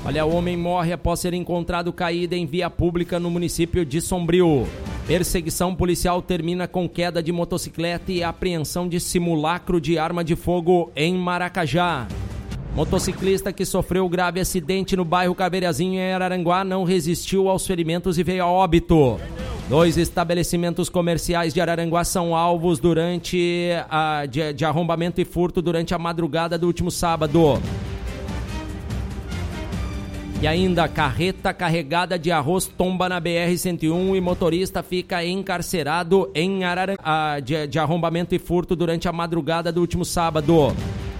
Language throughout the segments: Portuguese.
Olha, o homem morre após ser encontrado caído em via pública no município de Sombrio. Perseguição policial termina com queda de motocicleta e apreensão de simulacro de arma de fogo em Maracajá. Motociclista que sofreu grave acidente no bairro Caveirazinho, em Araranguá, não resistiu aos ferimentos e veio a óbito. 2 estabelecimentos comerciais de Araranguá são alvos de arrombamento e furto durante a madrugada do último sábado. E ainda, carreta carregada de arroz tomba na BR-101 e motorista fica encarcerado em de arrombamento e furto durante a madrugada do último sábado.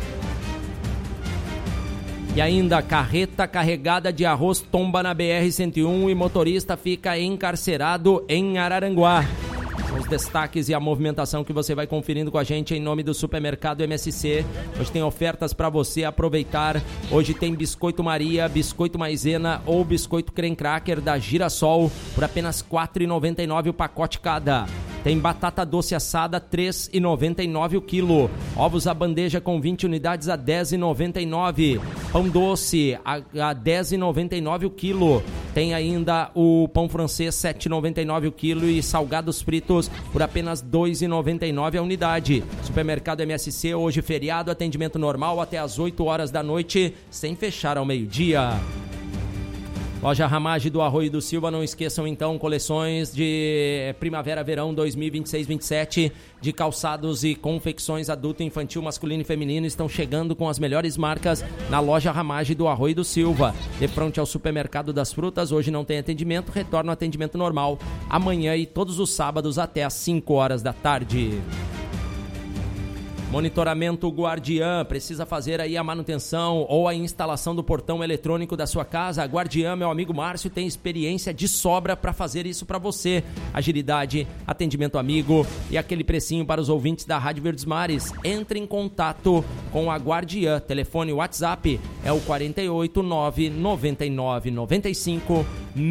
E ainda, carreta carregada de arroz tomba na BR-101 e motorista fica encarcerado em Araranguá. São os destaques e a movimentação que você vai conferindo com a gente em nome do Supermercado MSC. Hoje tem ofertas para você aproveitar. Hoje tem biscoito Maria, biscoito maisena ou biscoito creme cracker da Girassol por apenas R$ 4,99 o pacote cada. Tem batata doce assada R$ 3,99 o quilo. Ovos à bandeja com 20 unidades a R$ 10,99. Pão doce a R$ 10,99 o quilo. Tem ainda o pão francês R$ 7,99 o quilo e salgados fritos por apenas R$ 2,99 a unidade. Supermercado MSC, hoje feriado, atendimento normal até às 8 horas da noite, sem fechar ao meio-dia. Loja Ramage do Arroio do Silva, não esqueçam então, coleções de Primavera-Verão 2026-27 de calçados e confecções adulto, infantil, masculino e feminino estão chegando com as melhores marcas na Loja Ramage do Arroio do Silva. De frente ao Supermercado das Frutas, hoje não tem atendimento, retorna ao atendimento normal amanhã e todos os sábados até às 5 horas da tarde. Monitoramento Guardiã, precisa fazer aí a manutenção ou a instalação do portão eletrônico da sua casa? A Guardiã, meu amigo Márcio, tem experiência de sobra para fazer isso para você. Agilidade, atendimento amigo e aquele precinho para os ouvintes da Rádio Verdes Mares. Entre em contato com a Guardiã. Telefone WhatsApp é o 489 99 95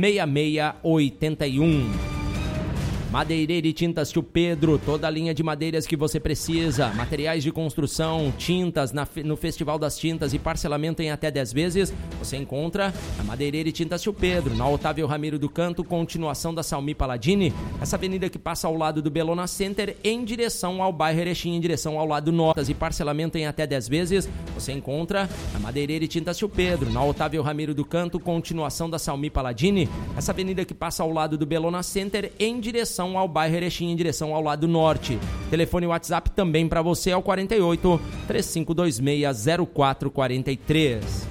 6681. Madeireira e Tintas Tio Pedro, toda a linha de madeiras que você precisa, materiais de construção, tintas no Festival das Tintas e parcelamento em até 10 vezes, você encontra na Madeireira e Tintas Tio Pedro, na Otávio Ramiro do Canto, continuação da Salmi Paladini, essa avenida que passa ao lado do Belona Center, em direção ao bairro Erechim, em direção ao lado Notas e parcelamento em até 10 vezes, você encontra na Madeireira e Tintas Tio Pedro, na Otávio Ramiro do Canto, continuação da Salmi Paladini, essa avenida que passa ao lado do Belona Center, em direção ao bairro Erechim, em direção ao lado norte. Telefone WhatsApp também para você é o 48 3526 0443.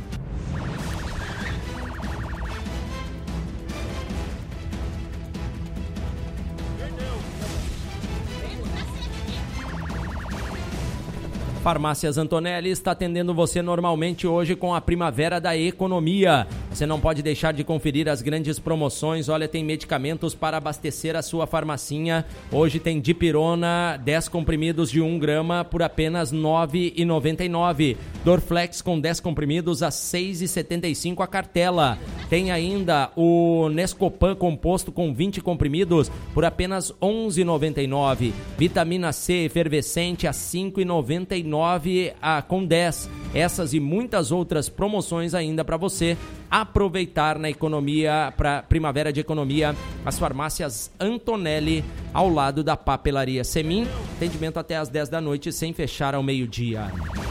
Farmácias Antonelli está atendendo você normalmente hoje com a Primavera da Economia. Você não pode deixar de conferir as grandes promoções. Olha, tem medicamentos para abastecer a sua farmacinha. Hoje tem Dipirona, 10 comprimidos de 1 grama por apenas R$ 9,99. Dorflex com 10 comprimidos a R$ 6,75 a cartela. Tem ainda o Nescopan composto com 20 comprimidos por apenas R$ 11,99. Vitamina C efervescente a R$ 5,99 com 10. Essas e muitas outras promoções ainda para você aproveitar na economia, para Primavera de Economia, as farmácias Antonelli, ao lado da Papelaria Semin. Atendimento até às 10 da noite, sem fechar ao meio-dia.